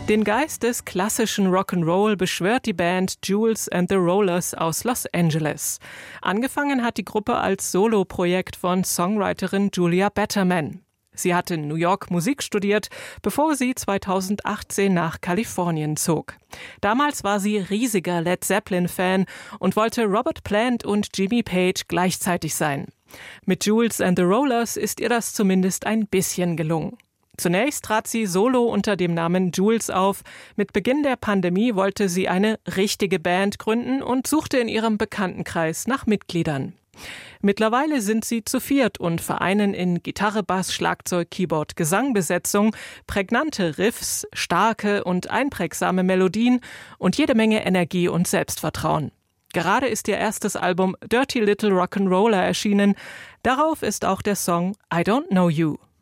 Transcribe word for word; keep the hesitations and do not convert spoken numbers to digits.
Den Geist des klassischen Rock'n'Roll beschwört die Band Jules and the Rollers aus Los Angeles. Angefangen hat die Gruppe als Soloprojekt von Songwriterin Julia Betterman. Sie hat in New York Musik studiert, bevor sie zweitausendachtzehn nach Kalifornien zog. Damals war sie riesiger Led Zeppelin-Fan und wollte Robert Plant und Jimmy Page gleichzeitig sein. Mit Jules and the Rollers ist ihr das zumindest ein bisschen gelungen. Zunächst trat sie solo unter dem Namen Jules auf. Mit Beginn der Pandemie wollte sie eine richtige Band gründen und suchte in ihrem Bekanntenkreis nach Mitgliedern. Mittlerweile sind sie zu viert und vereinen in Gitarre, Bass, Schlagzeug, Keyboard, Gesangbesetzung prägnante Riffs, starke und einprägsame Melodien und jede Menge Energie und Selbstvertrauen. Gerade ist ihr erstes Album Dirty Little Rock'n'Roller erschienen. Darauf ist auch der Song I Don't Know You.